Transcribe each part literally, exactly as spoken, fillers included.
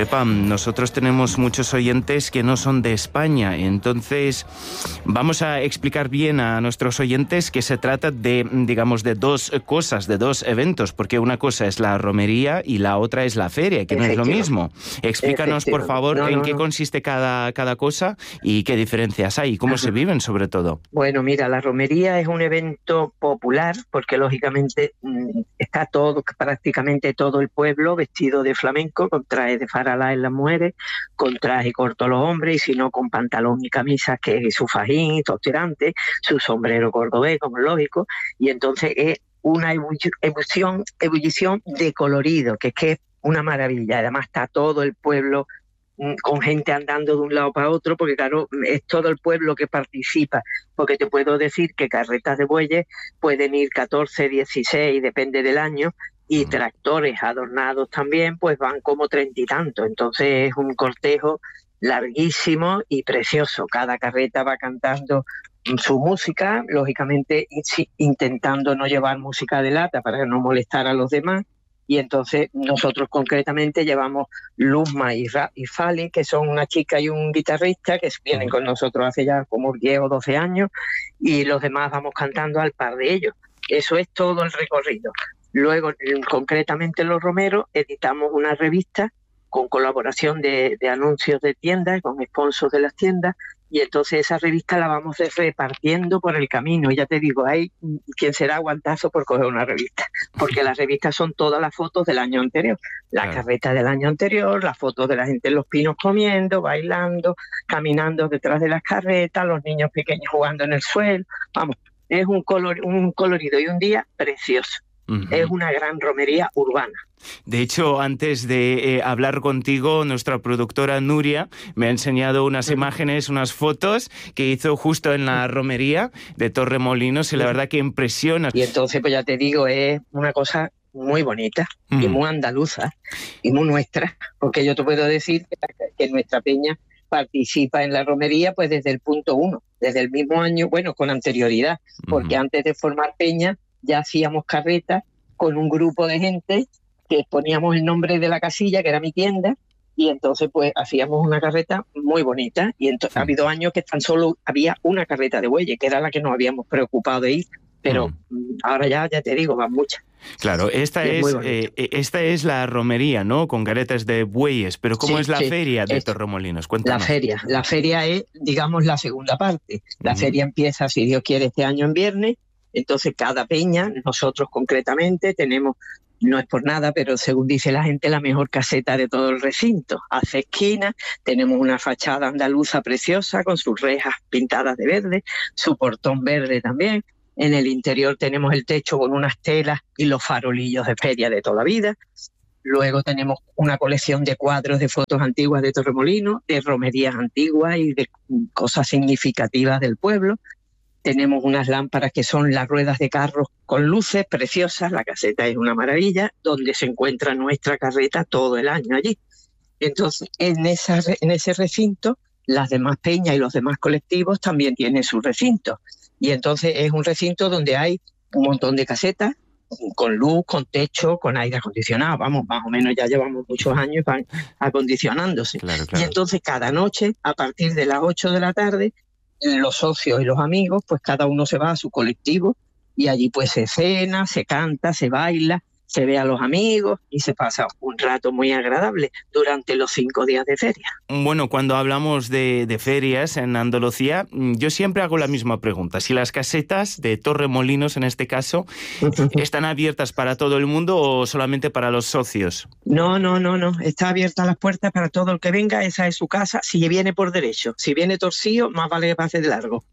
Pepa, nosotros tenemos muchos oyentes que no son de España, entonces vamos a explicar bien a nuestros oyentes que se trata de, digamos, de dos cosas, de dos eventos, porque una cosa es la romería y la otra es la feria, que no es lo mismo. Explícanos, por favor, no, en no, qué no. consiste cada, cada cosa y qué diferencias hay y cómo Ajá. se viven, sobre todo. Bueno, mira, la romería es un evento popular porque, lógicamente, está todo, prácticamente todo el pueblo vestido de flamenco, con traje de faralá en las mujeres, con traje corto los hombres, y si no, con pantalón y camisa, que es su fajín, sus tirantes, su sombrero cordobés, como lógico, y entonces es una ebullición, ebullición de colorido, que es que es una maravilla. Además está todo el pueblo con gente andando de un lado para otro, porque claro, es todo el pueblo que participa, porque te puedo decir que carretas de bueyes pueden ir catorce, dieciséis, depende del año, y tractores adornados también, pues van como treinta y tantos. Entonces es un cortejo larguísimo y precioso. Cada carreta va cantando su música, lógicamente intentando no llevar música de lata para no molestar a los demás. Y entonces nosotros concretamente llevamos Luzma y, Ra- y Fali, que son una chica y un guitarrista que vienen con nosotros hace ya como diez o doce años, y los demás vamos cantando al par de ellos. Eso es todo el recorrido. Luego, concretamente en Los Romeros, editamos una revista con colaboración de, de anuncios de tiendas, con sponsors de las tiendas, y entonces esa revista la vamos repartiendo por el camino. Y ya te digo, hay quien será aguantazo por coger una revista, porque las revistas son todas las fotos del año anterior, la claro. carreta del año anterior, las fotos de la gente en los pinos comiendo, bailando, caminando detrás de las carretas, los niños pequeños jugando en el suelo. Vamos, es un, color, un colorido y un día precioso. Uh-huh. Es una gran romería urbana. De hecho, antes de eh, hablar contigo, nuestra productora Nuria me ha enseñado unas uh-huh. imágenes, unas fotos que hizo justo en la romería de Torremolinos, y la uh-huh. verdad que impresiona. Y entonces, pues ya te digo, es una cosa muy bonita uh-huh. y muy andaluza y muy nuestra, porque yo te puedo decir que, que nuestra peña participa en la romería pues desde el punto uno, desde el mismo año, bueno, con anterioridad, porque uh-huh. antes de formar peña ya hacíamos carretas con un grupo de gente que poníamos el nombre de la casilla, que era mi tienda, y entonces pues hacíamos una carreta muy bonita. Y entonces, sí. ha habido años que tan solo había una carreta de bueyes, que era la que nos habíamos preocupado de ir, pero mm. ahora ya, ya te digo, van muchas. Claro, esta es, es eh, esta es la romería, ¿no? Con caretas de bueyes, pero ¿cómo sí, es la sí, feria de es, Torremolinos? Cuéntanos. La feria, la feria es, digamos, la segunda parte. La uh-huh. feria empieza, si Dios quiere, este año en viernes. Entonces cada peña, nosotros concretamente tenemos, no es por nada, pero según dice la gente, la mejor caseta de todo el recinto. Hace esquina, tenemos una fachada andaluza preciosa con sus rejas pintadas de verde, su portón verde también. En el interior tenemos el techo con unas telas y los farolillos de feria de toda la vida. Luego tenemos una colección de cuadros de fotos antiguas de Torremolinos, de romerías antiguas y de cosas significativas del pueblo. Tenemos unas lámparas que son las ruedas de carros con luces preciosas. La caseta es una maravilla, donde se encuentra nuestra carreta todo el año allí. Entonces, en, esa, en ese recinto, las demás peñas y los demás colectivos también tienen su recinto. Y entonces es un recinto donde hay un montón de casetas, con luz, con techo, con aire acondicionado. Vamos, más o menos ya llevamos muchos años acondicionándose. Claro, claro. Y entonces cada noche, a partir de las ocho de la tarde, los socios y los amigos, pues cada uno se va a su colectivo y allí pues se cena, se canta, se baila, se ve a los amigos y se pasa un rato muy agradable durante los cinco días de feria. Bueno, cuando hablamos de, de ferias en Andalucía, yo siempre hago la misma pregunta. Si las casetas de Torremolinos, en este caso, ¿están abiertas para todo el mundo o solamente para los socios? No, no, no, no. Está abierta las puertas para todo el que venga. Esa es su casa. Si viene por derecho, si viene torcido, más vale que pase de largo.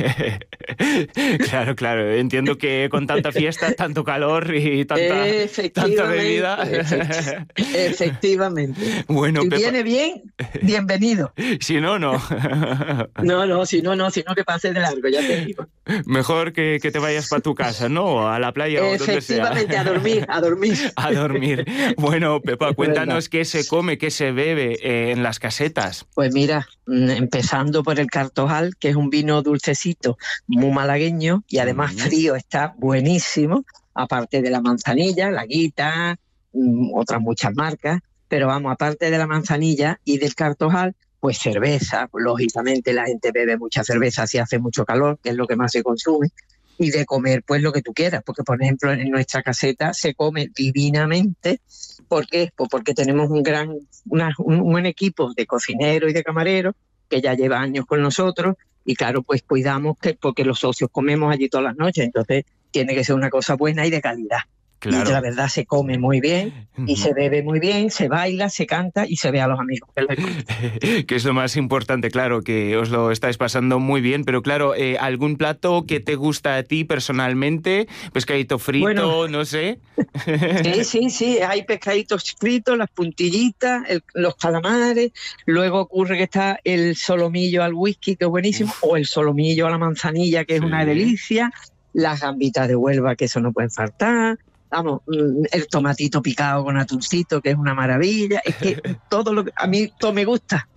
Claro, claro. Entiendo que con tanta fiesta, tanto calor y tanta... Eh... Tanta bebida. Efectivamente. Bueno, si Pepa... viene bien, bienvenido. Si no, no. No, no, si no, no, sino que pase de largo, ya te digo. Mejor que, que te vayas para tu casa, ¿no? A la playa o donde sea. Efectivamente, a dormir, a dormir. A dormir. Bueno, Pepa, cuéntanos qué se come, qué se bebe eh, en las casetas. Pues mira, empezando por el Cartojal, que es un vino dulcecito, muy malagueño y además mm. frío, está buenísimo. Aparte de la manzanilla, la guita, otras muchas marcas. pero vamos, aparte de la manzanilla y del cartojal, pues cerveza, lógicamente la gente bebe mucha cerveza si hace mucho calor, que es lo que más se consume, y de comer pues lo que tú quieras, porque por ejemplo en nuestra caseta se come divinamente. ¿Por qué? Pues porque tenemos un gran una, un buen equipo de cocineros y de camareros que ya lleva años con nosotros, y claro, pues cuidamos que porque los socios comemos allí todas las noches, entonces tiene que ser una cosa buena y de calidad. Claro. Y la verdad se come muy bien y se bebe muy bien, se baila, se canta y se ve a los amigos. Que es, que es lo más importante, claro, que os lo estáis pasando muy bien, pero claro, eh, ¿algún plato que te gusta a ti personalmente? Pescadito frito, bueno, no sé. Sí, sí, sí, hay pescaditos fritos, las puntillitas, el, los calamares, luego ocurre que está el solomillo al whisky, que es buenísimo, o el solomillo a la manzanilla, que es sí. una delicia, las gambitas de Huelva, que eso no pueden faltar. Vamos, el tomatito picado con atuncito, que es una maravilla. Es que todo lo que a mí todo me gusta.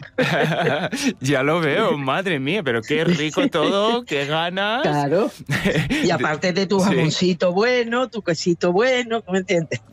Ya lo veo, madre mía, pero qué rico todo, qué ganas. Claro. Y aparte de tu jamoncito sí. bueno, tu quesito bueno, ¿me entiendes?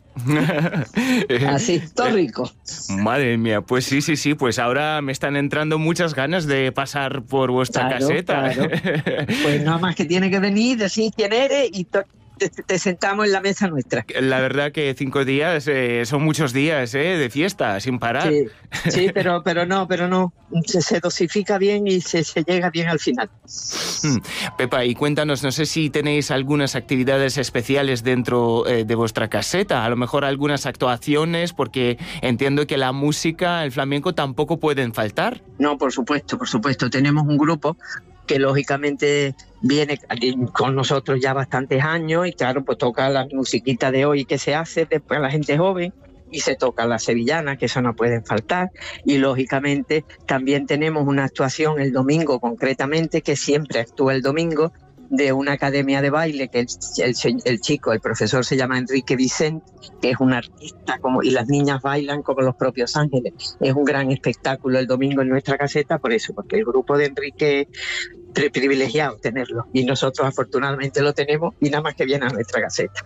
Así, todo rico. Madre mía, pues sí, sí, sí, pues ahora me están entrando muchas ganas de pasar por vuestra claro, caseta. Claro. Pues nada más que tiene que venir, decir quién eres y to- Te, te sentamos en la mesa nuestra. La verdad que cinco días eh, son muchos días eh, de fiesta, sin parar. Sí, sí pero, pero no, pero no. Se, se dosifica bien y se, se llega bien al final. Hmm. Pepa, y cuéntanos, no sé si tenéis algunas actividades especiales dentro eh, de vuestra caseta, a lo mejor algunas actuaciones, porque entiendo que la música, el flamenco tampoco pueden faltar. No, por supuesto, por supuesto. Tenemos un grupo que lógicamente viene con nosotros ya bastantes años y claro, pues toca la musiquita de hoy que se hace después a la gente joven y se toca la sevillana, que eso no pueden faltar, y lógicamente también tenemos una actuación el domingo concretamente, que siempre actúa el domingo, de una academia de baile que el, el, el chico, el profesor se llama Enrique Vicente, que es un artista como, y las niñas bailan como los propios ángeles. Es un gran espectáculo el domingo en nuestra caseta, por eso, porque el grupo de Enrique es privilegiado tenerlo y nosotros afortunadamente lo tenemos y nada más que viene a nuestra caseta.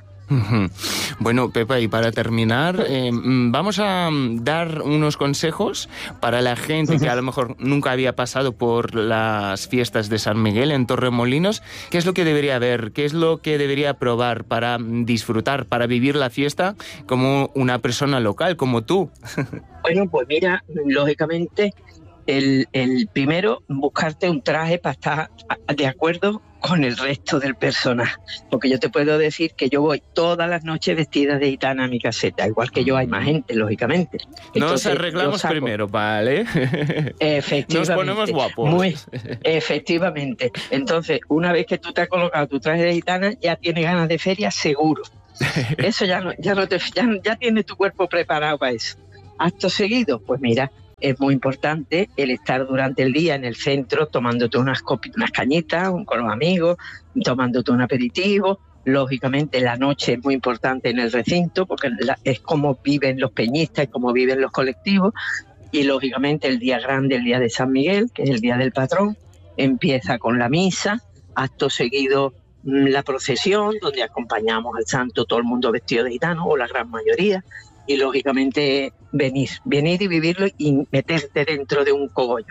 Bueno, Pepa, y para terminar, eh, vamos a dar unos consejos para la gente que a lo mejor nunca había pasado por las fiestas de San Miguel en Torremolinos. ¿Qué es lo que debería ver? ¿Qué es lo que debería probar para disfrutar, para vivir la fiesta como una persona local, como tú? Bueno, pues mira, lógicamente, el, el primero, buscarte un traje para estar de acuerdo con el resto del personal, porque yo te puedo decir que yo voy todas las noches vestida de gitana a mi caseta, igual que yo hay más gente, lógicamente. Entonces, nos arreglamos saco, primero, ¿vale? Efectivamente. Nos ponemos guapos. Muy, efectivamente. Entonces, una vez que tú te has colocado tu traje de gitana, ya tienes ganas de feria seguro. Eso ya no, ya no te, ya, ya tienes tu cuerpo preparado para eso. Acto seguido, pues mira, es muy importante el estar durante el día en el centro tomándote unas, copi- unas cañitas con los amigos, tomándote un aperitivo. Lógicamente la noche es muy importante en el recinto porque la, es como viven los peñistas y como viven los colectivos. Y lógicamente el día grande, el día de San Miguel, que es el día del patrón, empieza con la misa, acto seguido la procesión, donde acompañamos al santo todo el mundo vestido de gitano, o la gran mayoría. Y lógicamente venir, venir y vivirlo y meterte dentro de un cogollo.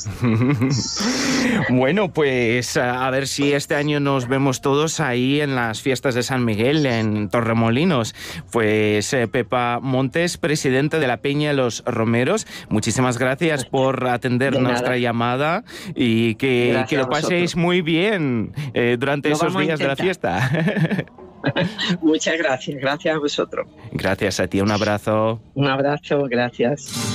Bueno, pues a ver si este año nos vemos todos ahí en las fiestas de San Miguel, en Torremolinos. Pues eh, Pepa Montes, presidenta de la Peña Los Romeros, muchísimas gracias por atender nuestra llamada y que, que lo paséis muy bien eh, durante lo esos días de la fiesta. Muchas gracias, gracias a vosotros. Gracias a ti, un abrazo. Un abrazo, gracias.